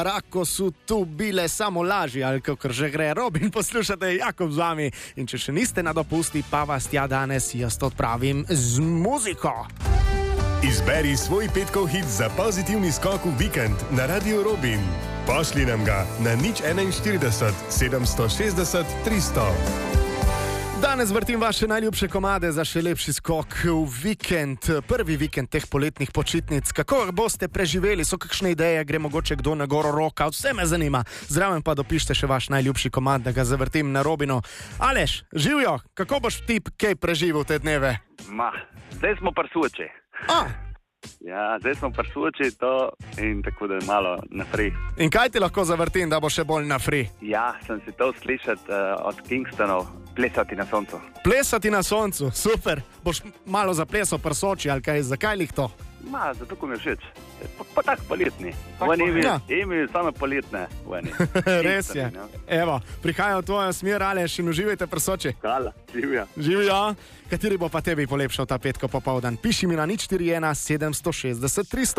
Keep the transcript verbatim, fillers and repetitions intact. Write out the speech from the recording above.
Rako so tu bile samo laži, ali kako že gre. Robin, poslušate Jakob z vami. In če še niste na dopusti, pa vas tja danes jaz odpravim z muziko. Izberi svoj petkov hit za pozitivni skok v vikend na Radio Robin. Pošli nam ga na nič enainštirideset sedemsto šestdeset tristo. Danes vrtim vaše najljubše komade za še lepši skok v vikend, prvi vikend teh poletnih počitnic. Kako boste preživeli, so kakšne ideje, gre mogoče kdo na goro roka, vse me zanima. Zraven pa dopište še vaš najljubši komad, da ga zavrtim na Robinu. Aleš, živijo, kako boš ti kaj preživel te dneve? Ma, zdaj smo prsuči. A, Ja, zdaj smo prsuči to in tako da je malo na free. in kaj ti lahko zavrtim, da bo še bolj na free? Ja, sem si to slišati uh, od Kingstonov, plesati na soncu. Plesati na soncu, super. Boš malo zaplesal prsoči, ali kaj, zakaj lih to? Ma, zato ko mi je všeč. Pa, pa tak poletni. Tak Oni poletni. Ja. imajo samo poletne. Res je. Evo, prihajajo v tvojo smer, Aleš, in uživajte prsoči. Hvala, živja. Živijo. Kateri bo pa tebi polepšal ta petko popoldan? Piši mi na nič štiri ena sedemsto šestdeset tristo.